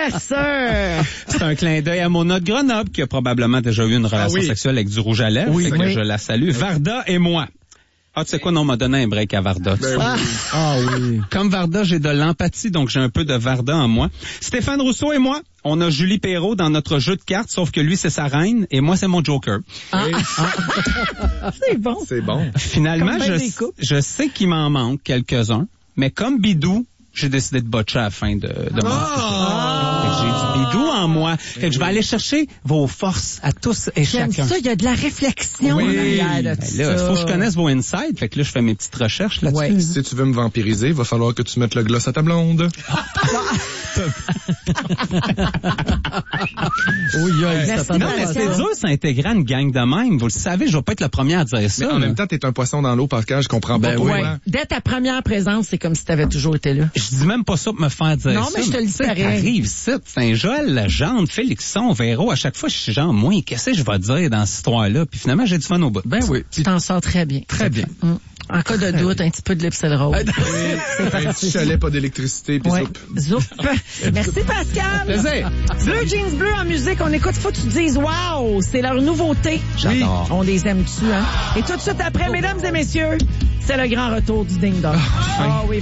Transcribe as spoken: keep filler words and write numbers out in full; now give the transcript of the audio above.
Yes, sir! C'est un clin d'œil à Mona de Grenoble, qui a probablement déjà eu une relation ah oui. sexuelle avec du rouge à lèvres. Oui, fait oui. que je la salue. Varda et moi. Ah, tu sais quoi, non, on m'a donné un break à Varda. Ben Ah. oui. Ah oui. Comme Varda, j'ai de l'empathie, donc j'ai un peu de Varda en moi. Stéphane Rousseau et moi, on a Julie Perrault dans notre jeu de cartes, sauf que lui, c'est sa reine et moi, c'est mon joker. Ah. C'est bon. C'est bon. Finalement, Comme ben des je, couples. je sais qu'il m'en manque quelques-uns, mais comme Bidou, j'ai décidé de botcher à la fin de, de mon Ah! Fait que j'ai du Bidou en moi. Fait que je vais aller chercher vos forces à tous et J'aime chacun. ça, il y a de la réflexion Oui. en arrière de Ben ça. là, il faut que je connaisse vos insights. Fait que là, je fais mes petites recherches là-dessus. Ouais. Si tu veux me vampiriser, il va falloir que tu mettes le gloss à ta blonde. Oui, oui, Merci. ça Non, mais c'est dur s'intégrer à une gang de même. Vous le savez, je vais pas être le premier à dire ça. Mais en là. même temps, t'es un poisson dans l'eau, Pascal, je comprends pas Ben pourquoi. oui. Ouais. Dès ta première présence, c'est comme si tu avais toujours été là. Je dis même pas ça pour me faire dire Non, ça. mais je te le dis Tu sais, pareil. t'arrives ici, c'est un Joël Legendre, Félixon, Véro. À chaque fois, je suis genre, moi, qu'est-ce que je vais dire dans cette histoire-là? Puis finalement, j'ai du fun au bout. Ben oui. Tu t'en sors très bien. Très bien. Hum. En cas de doute, un petit peu de Lipsel Rose. Un petit chalet, pas d'électricité, puis Ouais. soupe. Zoup. Merci Pascal. Plaisir. Bleu Jeans Bleu en musique, on écoute, faut que tu te dises wow, c'est leur nouveauté. J'adore. On les aime-tu, hein? Et tout de suite après, mesdames et messieurs, c'est le grand retour du Ding Dong. Ah oui.